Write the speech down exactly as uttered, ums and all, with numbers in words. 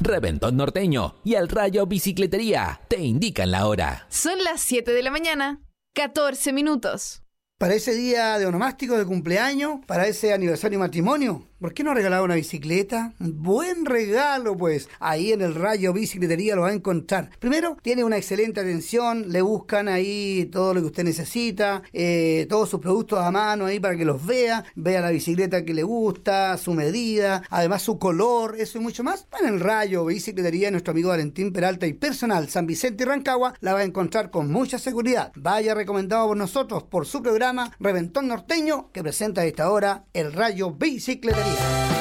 Reventón Norteño y El Rayo Bicicletería te indican la hora. Son las siete de la mañana, catorce minutos. Para ese día de onomástico de cumpleaños, para ese aniversario de matrimonio, ¿por qué no regalar una bicicleta? Un buen regalo, pues. Ahí en El Rayo Bicicletería lo va a encontrar. Primero, tiene una excelente atención, le buscan ahí todo lo que usted necesita, eh, todos sus productos a mano ahí para que los vea, vea la bicicleta que le gusta, su medida, además su color, eso y mucho más. En El Rayo Bicicletería, nuestro amigo Valentín Peralta y personal San Vicente y Rancagua la va a encontrar con mucha seguridad. Vaya recomendado por nosotros, por su programa Reventón Norteño, que presenta a esta hora El Rayo Bicicletería.